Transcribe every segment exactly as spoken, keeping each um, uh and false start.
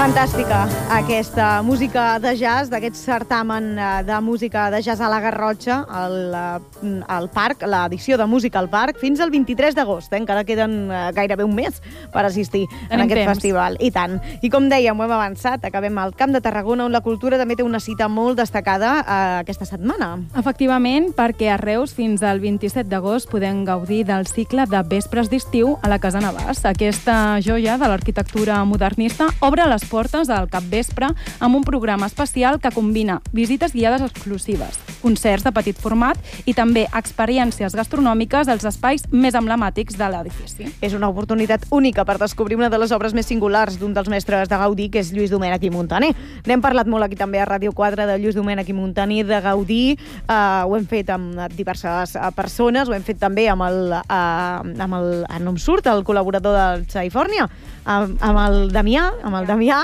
Fantàstica aquesta música de jazz, d'aquest certamen de música de jazz a la Garrotxa, al, al parc, l'edició de música al parc, fins al vint-i-tres d'agost. Eh? Encara queden gairebé un mes per assistir Tenim en aquest temps. festival. I tant. I com dèiem, ho hem avançat, acabem al Camp de Tarragona, on la cultura també té una cita molt destacada eh, aquesta setmana. Efectivament, perquè a Reus fins al vint-i-set d'agost podem gaudir del cicle de Vespres d'estiu a la Casa Navàs. Aquesta joia de l'arquitectura modernista obre les portes al capvespre amb un programa especial que combina visites guiades exclusives, concerts de petit format i també experiències gastronòmiques als espais més emblemàtics de l'edifici. És una oportunitat única per descobrir una de les obres més singulars d'un dels mestres de Gaudí, que és Lluís Domènech i Montaner. N'hem parlat molt aquí també a Ràdio quatre de Lluís Domènech i Montaner, de Gaudí. Uh, ho hem fet amb diverses uh, persones, ho hem fet també amb el, uh, amb el uh, no em surt, el col·laborador del Califòrnia, amb, amb el Damià, amb el Damià,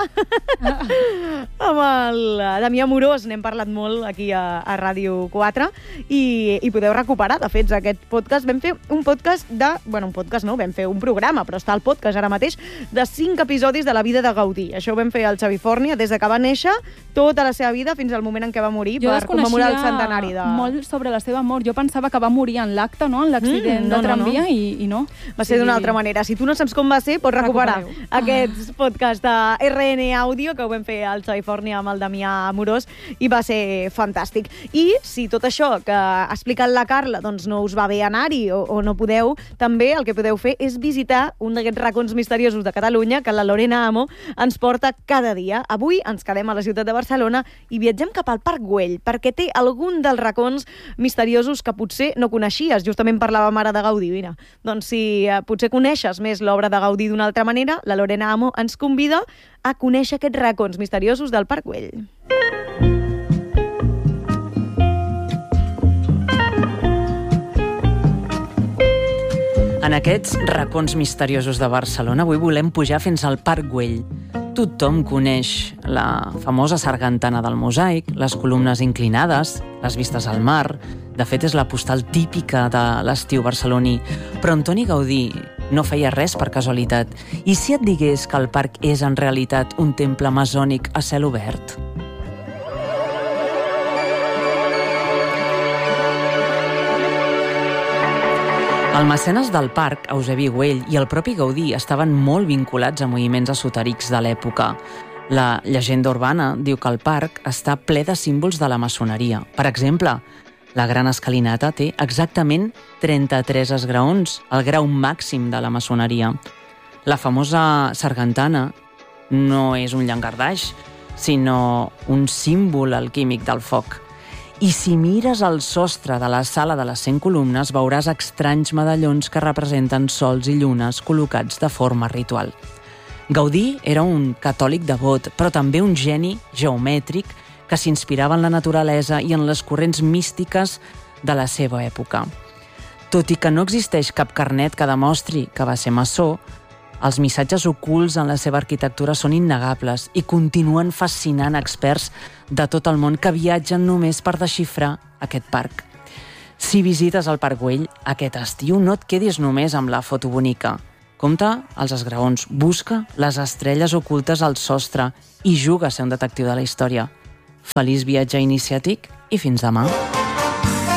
amb el Damià Amorós, n'hem parlat molt aquí a, a Ràdio quatre, i, i podeu recuperar, de fet, aquest podcast. Vam fer un podcast de... Bueno, un podcast no, vam fer un programa, però està al podcast ara mateix, de cinc episodis de la vida de Gaudí. Això ho vam fer al Califòrnia, des de que va néixer, tota la seva vida, fins al moment en què va morir, jo per commemorar el centenari de... molt sobre la seva mort. Jo pensava que va morir en l'acte, no?, en l'accident Mm, no, de tramvia, no, no. I, i no. Va ser d'una altra manera. Si tu no saps com va ser, pots recuperar Recupereu. aquests podcasts de R N Audio, que ho vam fer al Califòrnia amb el Damià Amorós, i va ser fantàstic. I si tot això que ha explicat la Carla doncs no us va bé anar-hi o, o no podeu, també el que podeu fer és visitar un d'aquests racons misteriosos de Catalunya que la Lorena Amo ens porta cada dia. Avui ens quedem a la ciutat de Barcelona i viatgem cap al Parc Güell, perquè té algun dels racons misteriosos que potser no coneixies. Justament parlàvem ara de Gaudí, mira. Doncs si eh, potser coneixes més l'obra de Gaudí d'una altra manera, la Lorena Amo ens convida a conèixer aquests racons misteriosos del Parc Güell. En aquests racons misteriosos de Barcelona avui volem pujar fins al Parc Güell. Tothom coneix la famosa sargantana del mosaic, les columnes inclinades, les vistes al mar. De fet, és la postal típica de l'estiu barceloní. Però Antoni Gaudí no feia res per casualitat. I si et digués que el parc és en realitat un temple masònic a cel obert? El mecenes del parc, Eusebi Güell, i el propi Gaudí estaven molt vinculats a moviments esotèrics de l'època. La llegenda urbana diu que el parc està ple de símbols de la maçoneria. Per exemple, la gran escalinata té exactament trenta-tres esgraons, el grau màxim de la maçoneria. La famosa sargantana no és un llangardaix, sinó un símbol alquímic del foc. I si mires el sostre de la sala de les cent columnes, veuràs estranys medallons que representen sols i llunes col·locats de forma ritual. Gaudí era un catòlic devot, però també un geni geomètric que s'inspirava en la naturalesa i en les corrents místiques de la seva època. Tot i que no existeix cap carnet que demostri que va ser maçó, els missatges ocults en la seva arquitectura són innegables i continuen fascinant experts de tot el món que viatgen només per desxifrar aquest parc. Si visites el Parc Güell aquest estiu, no et quedis només amb la foto bonica. Compte els esgraons, busca les estrelles ocultes al sostre i juga a ser un detectiu de la història. Feliç viatge iniciàtic i fins demà.